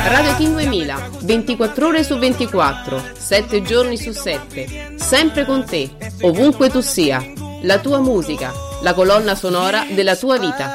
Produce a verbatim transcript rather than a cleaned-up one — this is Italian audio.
Radio King duemila, ventiquattro ore su ventiquattro, sette giorni su sette, sempre con te, ovunque tu sia. La tua musica, la colonna sonora della tua vita.